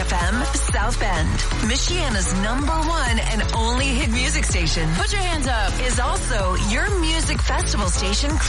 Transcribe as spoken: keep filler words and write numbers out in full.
F M, South Bend, Michiana's number one and only hit music station. Put your hands up. Is also your music festival station.